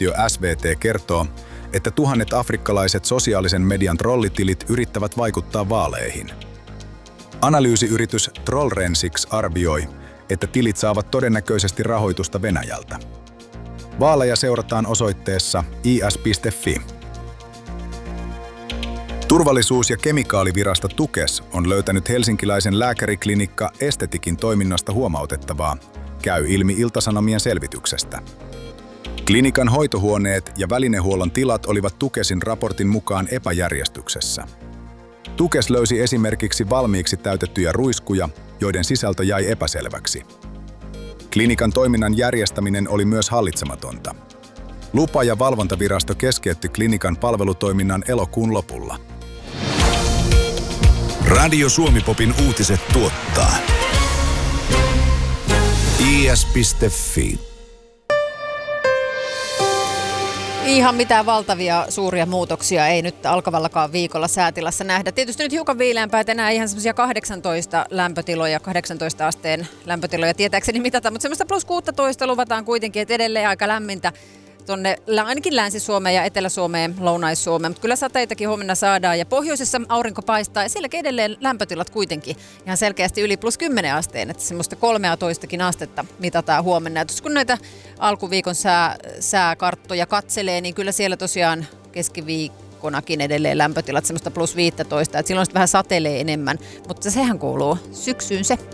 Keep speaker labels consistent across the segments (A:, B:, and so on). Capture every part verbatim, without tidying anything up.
A: Uutisyhtiö S V T kertoo, että tuhannet afrikkalaiset sosiaalisen median trollitilit yrittävät vaikuttaa vaaleihin. Analyysiyritys Trollrensics arvioi, että tilit saavat todennäköisesti rahoitusta Venäjältä. Vaaleja seurataan osoitteessa i s piste f i. Turvallisuus- ja kemikaalivirasto Tukes on löytänyt helsinkiläisen lääkäriklinikka Estetikin toiminnasta huomautettavaa, käy ilmi Ilta-Sanomien selvityksestä. Klinikan hoitohuoneet ja välinehuollon tilat olivat Tukesin raportin mukaan epäjärjestyksessä. Tukes löysi esimerkiksi valmiiksi täytettyjä ruiskuja, joiden sisältö jäi epäselväksi. Klinikan toiminnan järjestäminen oli myös hallitsematonta. Lupa- ja valvontavirasto keskeytti klinikan palvelutoiminnan elokuun lopulla.
B: Radio Suomi-popin uutiset tuottaa i s piste f i.
C: Ihan mitään valtavia suuria muutoksia ei nyt alkavallakaan viikolla säätilassa nähdä. Tietysti nyt hiukan viileämpää, että enää ihan semmoisia kahdeksantoista lämpötiloja, kahdeksantoista asteen lämpötiloja tietääkseni mitata, mutta semmoista plus kuusitoista luvataan kuitenkin, että edelleen aika lämmintä tuonne ainakin Länsi-Suomeen ja Etelä-Suomeen, Lounais-Suomeen, mutta kyllä sateitakin huomenna saadaan ja pohjoisessa aurinko paistaa ja sielläkin edelleen lämpötilat kuitenkin ihan selkeästi yli plus kymmenen asteen, että semmoista kolmeatoistakin astetta mitataan huomenna. Ja kun näitä alkuviikon sää, sääkarttoja katselee, niin kyllä siellä tosiaan keskiviikkonakin edelleen lämpötilat semmoista plus viisitoista, että silloin sitten vähän satelee enemmän, mutta sehän kuuluu syksyyn se.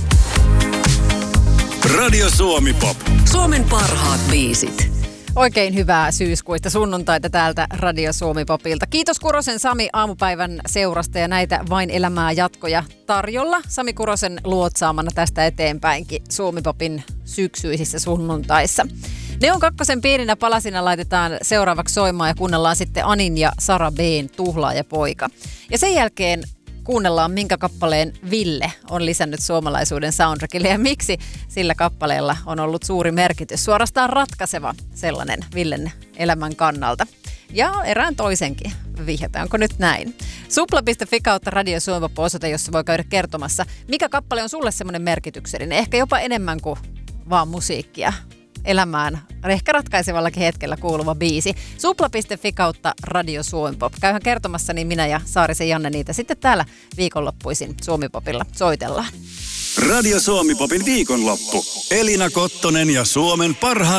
B: Radio Suomi-pop.
D: Suomen parhaat biisit.
C: Oikein hyvää syyskuista sunnuntaita täältä Radio Suomi-popilta. Kiitos Kurosen Sami aamupäivän seurasta ja näitä Vain elämää jatkoja tarjolla. Sami Kurosen luotsaamana tästä eteenpäinkin Suomi-popin syksyisissä sunnuntaissa. Neon kakkosen piirinä palasina laitetaan seuraavaksi soimaan ja kuunnellaan sitten Anin ja Sara B:n Tuhlaajapoika. Ja sen jälkeen kuunnellaan, minkä kappaleen Ville on lisännyt suomalaisuuden soundtrackille ja miksi sillä kappaleella on ollut suuri merkitys. Suorastaan ratkaiseva sellainen Villen elämän kannalta. Ja erään toisenkin vihjata, onko nyt näin? supla piste fi kautta Radio Suomi-osoite, jossa voi käydä kertomassa, mikä kappale on sulle semmoinen merkityksellinen. Ehkä jopa enemmän kuin vaan musiikkia. Elämään ehkä ratkaisevallakin hetkellä kuuluva biisi. supla piste fi kautta Radio Suomi-pop. Käyhän kertomassa, niin minä ja Saarisen Janne niitä sitten täällä viikonloppuisin Suomi-popilla soitellaan.
B: Radio Suomi-popin viikonloppu. Elina Kottonen ja Suomen parhaat